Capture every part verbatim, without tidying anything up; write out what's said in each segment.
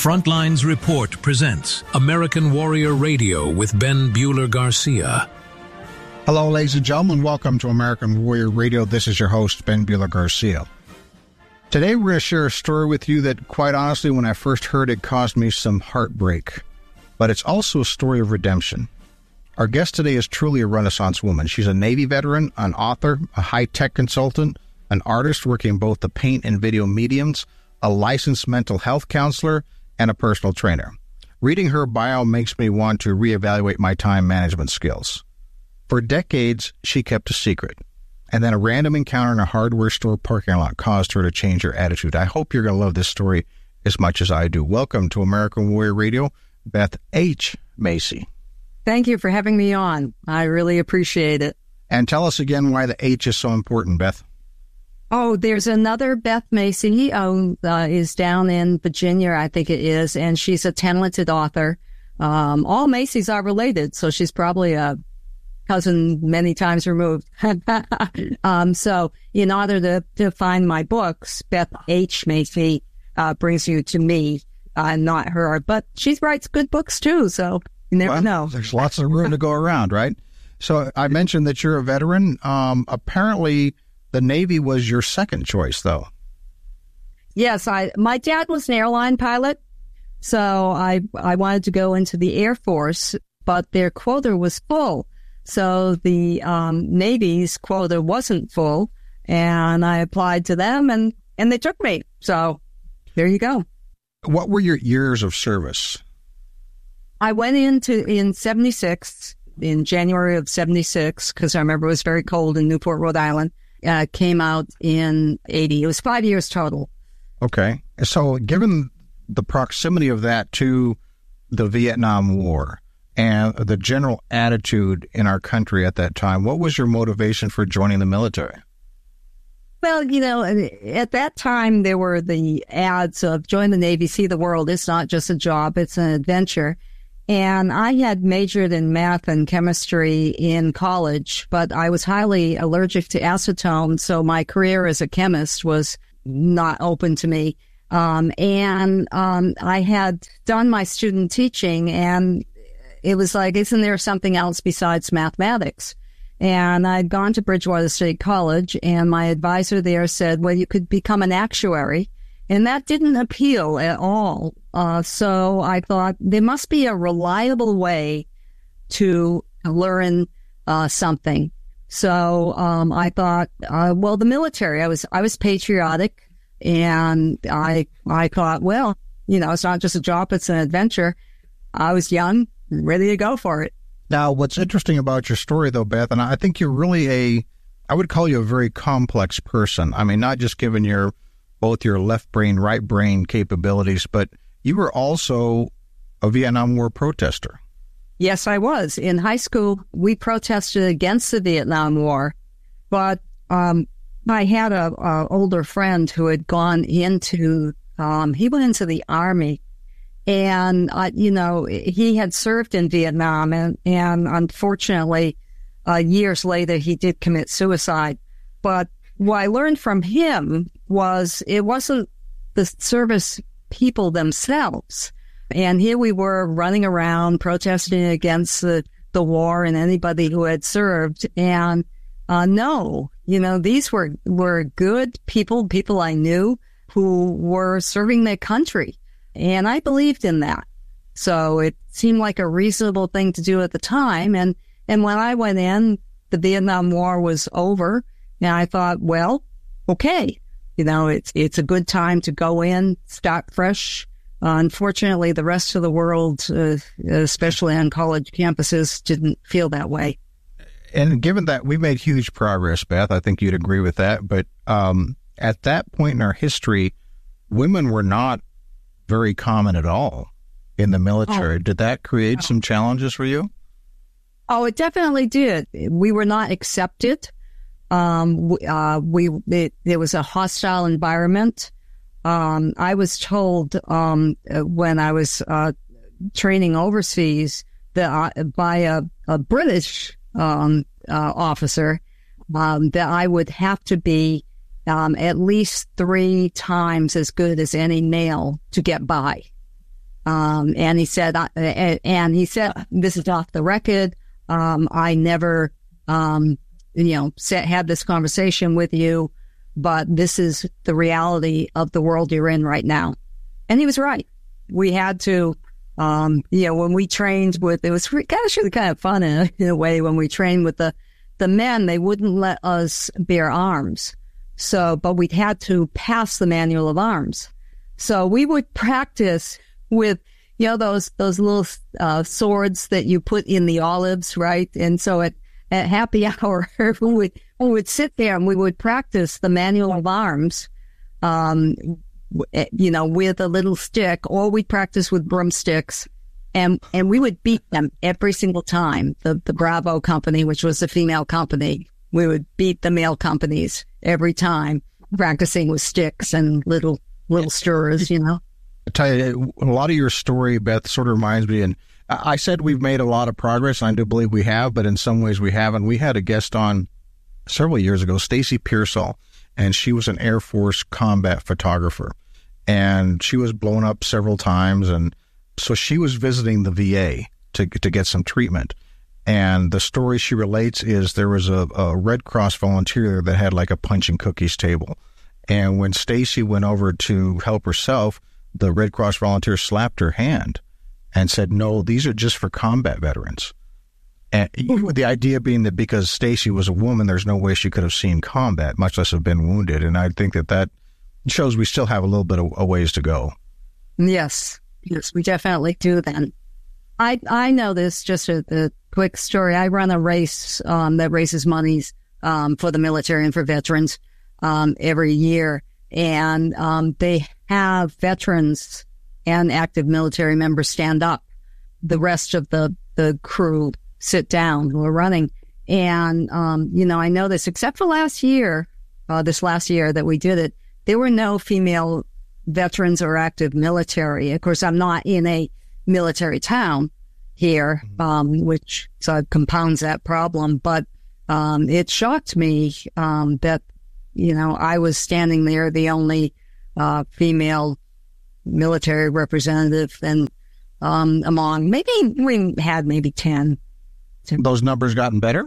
Frontlines Report presents American Warrior Radio with Ben Bueller Garcia. Hello, ladies and gentlemen. Welcome to American Warrior Radio. This is your host, Ben Bueller Garcia. Today, we're going to share a story with you that, quite honestly, when I first heard it, caused me some heartbreak. But it's also a story of redemption. Our guest today is truly a Renaissance woman. She's a Navy veteran, an author, a high-tech consultant, an artist working in both the paint and video mediums, a licensed mental health counselor, and a personal trainer. Reading her bio makes me want to reevaluate my time management skills. For decades, she kept a secret, and then a random encounter in a hardware store parking lot caused her to change her attitude. I hope you're going to love this story as much as I do. Welcome to American Warrior Radio, Beth H. Macy. Thank you for having me on. I really appreciate it. And tell us again why the H is so important, Beth. Oh, there's another Beth Macy, um, uh, is down in Virginia, I think it is, and she's a talented author. Um, all Macys are related, so she's probably a cousin many times removed. um, so in order to, to find my books, Beth H. Macy uh, brings you to me, uh, not her. But she writes good books, too, so you never well, know. There's lots of room to go around, right? So I mentioned that you're a veteran. Um, apparently, the Navy was your second choice, though. Yes, I. My dad was an airline pilot, so I I wanted to go into the Air Force, but their quota was full. So the um, Navy's quota wasn't full, and I applied to them, and, and they took me. So there you go. What were your years of service? I went into in seventy-six, in January of seventy-six, because I remember it was very cold in Newport, Rhode Island. Uh, came out in eighty. It was five years total. Okay. So given the proximity of that to the Vietnam War and the general attitude in our country at that time, what was your motivation for joining the military? Well, you know, at that time, there were the ads of join the Navy, see the world. It's not just a job, it's an adventure. And I had majored in math and chemistry in college, but I was highly allergic to acetone, so my career as a chemist was not open to me. Um, and um, I had done my student teaching, and it was like, isn't there something else besides mathematics? And I'd gone to Bridgewater State College, and my advisor there said, well, you could become an actuary. And that didn't appeal at all. Uh, so I thought there must be a reliable way to learn uh, something. So um, I thought, uh, well, the military. I was I was patriotic, and I I thought, well, you know, it's not just a job; it's an adventure. I was young, ready to go for it. Now, what's interesting about your story, though, Beth, and I think you're really a, I would call you a very complex person. I mean, not just given your both your left brain, right brain capabilities, but you were also a Vietnam War protester. Yes, I was. In high school, we protested against the Vietnam War, but um, I had a, a older friend who had gone into, um, he went into the Army, and, uh, you know, he had served in Vietnam, and, and unfortunately, uh, years later, he did commit suicide. But what I learned from him was it wasn't the service people themselves. And here we were running around protesting against the, the war and anybody who had served. And uh, no, you know, these were, were good people, people I knew who were serving their country. And I believed in that. So it seemed like a reasonable thing to do at the time. And, and when I went in, the Vietnam War was over. And I thought, well, okay, you know, it's it's a good time to go in, start fresh. Uh, unfortunately, the rest of the world, uh, especially on college campuses, didn't feel that way. And given that we made huge progress, Beth, I think you'd agree with that. But um, at that point in our history, women were not very common at all in the military. Oh. Did that create oh. some challenges for you? Oh, it definitely did. We were not accepted. Um, uh, we, it, it was a hostile environment. Um, I was told, um, when I was, uh, training overseas that I, by a, a British, um, uh, officer, um, that I would have to be, um, at least three times as good as any male to get by. Um, and he said, uh, and he said, this is off the record. Um, I never, um, you know, set, had this conversation with you, but this is the reality of the world you're in right now. And he was right. We had to, um, you know, when we trained with, it was actually kind of fun in a, in a way when we trained with the, the men, they wouldn't let us bear arms. So, but we had to pass the manual of arms. So we would practice with, you know, those, those little, uh, swords that you put in the olives, right? And so at, at happy hour, we would, we would sit there and we would practice the manual of arms, um, you know, with a little stick, or we'd practice with broomsticks. And, and we would beat them every single time. The, the Bravo company, which was the female company, we would beat the male companies every time, practicing with sticks and little, little stirrers, you know. I tell you, a lot of your story, Beth, sort of reminds me, and I said we've made a lot of progress, and I do believe we have, but in some ways we haven't. We had a guest on several years ago, Stacy Pearsall, and she was an Air Force combat photographer, and she was blown up several times, and so she was visiting the V A to to get some treatment. And the story she relates is there was a, a Red Cross volunteer that had like a punch and cookies table. And when Stacy went over to help herself, the Red Cross volunteer slapped her hand and said, no, these are just for combat veterans. And the idea being that because Stacy was a woman, there's no way she could have seen combat, much less have been wounded. And I think that that shows we still have a little bit of a ways to go. Yes. Yes, we definitely do then. I I know this, just a, a quick story. I run a race um, that raises monies um, for the military and for veterans um, every year. And um, they have veterans and active military members stand up. The rest of the, the crew sit down who are running. And, um, you know, I know this, except for last year, uh, this last year that we did it, there were no female veterans or active military. Of course, I'm not in a military town here, um, which so compounds that problem. But um, it shocked me um, that, you know, I was standing there, the only uh, female military representative, and um, among maybe we had maybe ten. Those numbers gotten better?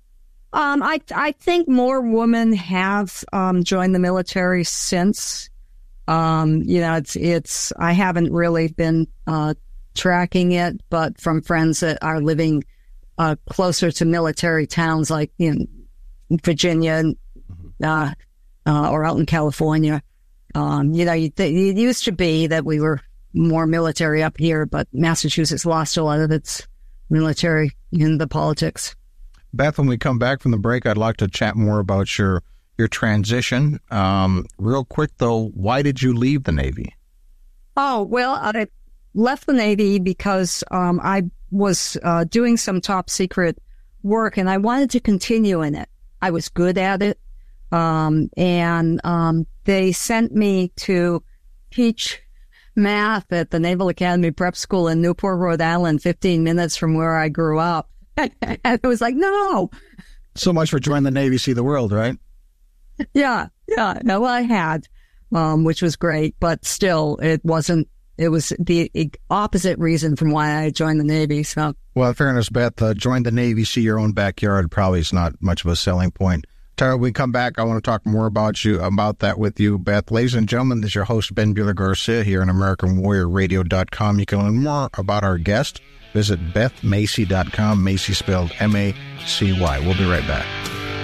Um, I I think more women have um, joined the military since. Um, you know, it's, it's, I haven't really been, uh, tracking it, but from friends that are living, uh, closer to military towns like in Virginia, uh, uh, or out in California. Um, you know, you th- it used to be that we were more military up here, but Massachusetts lost a lot of its military in the politics. Beth, when we come back from the break, I'd like to chat more about your your transition. Um, real quick, though, why did you leave the Navy? Oh, well, I left the Navy because um, I was uh, doing some top secret work, and I wanted to continue in it. I was good at it, um, and um, they sent me to teach math at the Naval Academy Prep School in Newport, Rhode Island, fifteen minutes from where I grew up. And it was like, no. So much for joining the Navy, see the world, right? Yeah, yeah. No, I had, um, which was great, but still, it wasn't, it was the opposite reason from why I joined the Navy. So, well, in fairness, Beth, uh, join the Navy, see your own backyard probably is not much of a selling point. Tara, when we come back, I want to talk more about you, about that with you, Beth. Ladies and gentlemen, this is your host, Ben Bueller Garcia, here on American Warrior Radio dot com. You can learn more about our guest. Visit Beth Macy dot com, Macy spelled M A C Y. We'll be right back.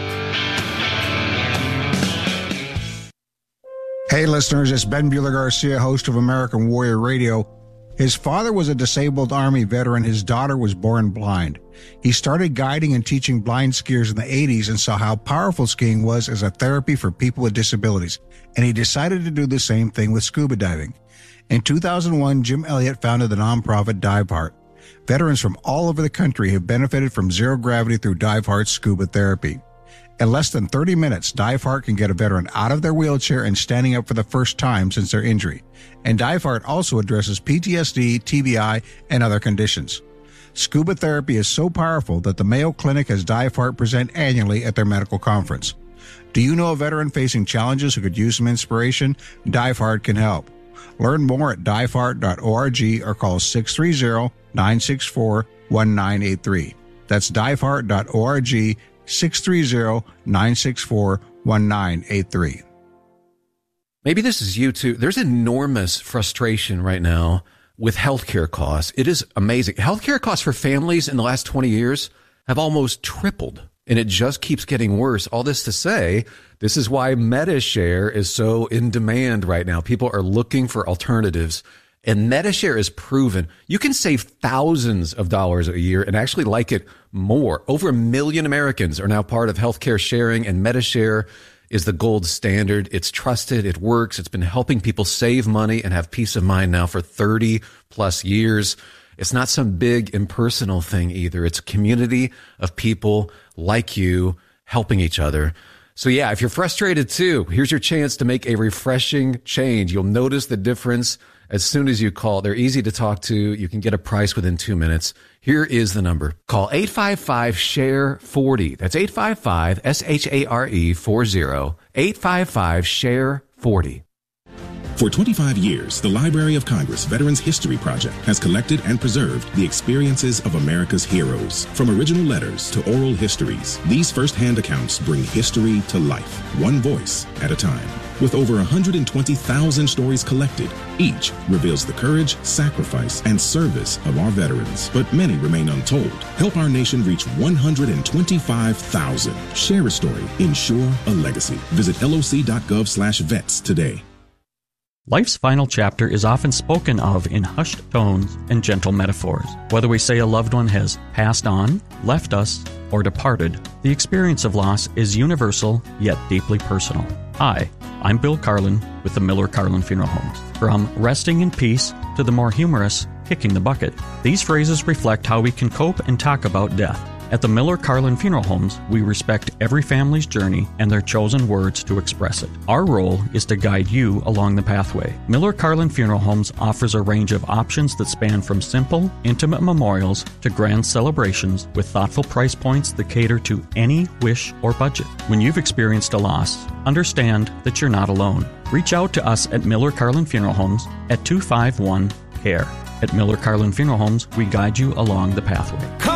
Hey, listeners, it's Ben Bueller Garcia, host of American Warrior Radio. His father was a disabled Army veteran. His daughter was born blind. He started guiding and teaching blind skiers in the eighties and saw how powerful skiing was as a therapy for people with disabilities. And he decided to do the same thing with scuba diving. In two thousand one, Jim Elliott founded the nonprofit Dive Heart. Veterans from all over the country have benefited from zero gravity through Dive Heart's scuba therapy. In less than thirty minutes, Dive Heart can get a veteran out of their wheelchair and standing up for the first time since their injury. And Dive Heart also addresses P T S D, T B I, and other conditions. Scuba therapy is so powerful that the Mayo Clinic has Dive Heart present annually at their medical conference. Do you know a veteran facing challenges who could use some inspiration? Dive Heart can help. Learn more at die fart dot org or call six three zero, nine six four, one nine eight three. That's die fart dot org, six three zero, nine six four, one nine eight three. Maybe this is you too. There's enormous frustration right now with healthcare costs. It is amazing. Healthcare costs for families in the last twenty years have almost tripled, and it just keeps getting worse. All this to say, this is why MediShare is so in demand right now. People are looking for alternatives, and MediShare is proven you can save thousands of dollars a year and actually like it more. Over a million Americans are now part of healthcare sharing, and MediShare is the gold standard. It's trusted. It works. It's been helping people save money and have peace of mind now for thirty plus years. It's not some big impersonal thing either. It's a community of people like you helping each other. So yeah, if you're frustrated too, here's your chance to make a refreshing change. You'll notice the difference as soon as you call. They're easy to talk to. You can get a price within two minutes. Here is the number. Call eight five five, share forty. That's eight five five, S H A R E forty. eight five five, share forty. For twenty-five years, the Library of Congress Veterans History Project has collected and preserved the experiences of America's heroes. From original letters to oral histories, these first-hand accounts bring history to life, one voice at a time. With over one hundred twenty thousand stories collected, each reveals the courage, sacrifice, and service of our veterans. But many remain untold. Help our nation reach one hundred twenty-five thousand. Share a story. Ensure a legacy. Visit L O C dot gov slash vets today. Life's final chapter is often spoken of in hushed tones and gentle metaphors. Whether we say a loved one has passed on, left us, or departed, the experience of loss is universal yet deeply personal. Hi, I'm Bill Carlin with the Miller Carlin Funeral Homes. From resting in peace to the more humorous kicking the bucket, these phrases reflect how we can cope and talk about death. At the Miller Carlin Funeral Homes, we respect every family's journey and their chosen words to express it. Our role is to guide you along the pathway. Miller Carlin Funeral Homes offers a range of options that span from simple, intimate memorials to grand celebrations with thoughtful price points that cater to any wish or budget. When you've experienced a loss, understand that you're not alone. Reach out to us at Miller Carlin Funeral Homes at two five one, C A R E. At Miller Carlin Funeral Homes, we guide you along the pathway.